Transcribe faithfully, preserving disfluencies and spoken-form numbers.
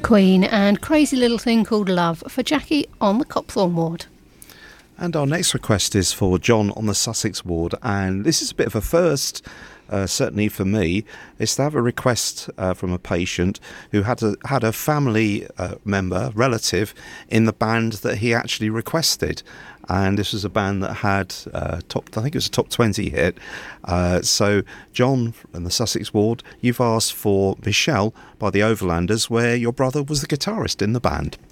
Queen and Crazy Little Thing Called Love for Jackie on the Copthorne ward. And our next request is for John on the Sussex ward, and this is a bit of a first, uh, certainly for me, is to have a request uh, from a patient who had a, had a family uh, member, relative, in the band that he actually requested. And this was a band that had uh, top, I think it was a top twenty hit. Uh, so, John in the Sussex ward, you've asked for Michelle by the Overlanders, where your brother was the guitarist in the band.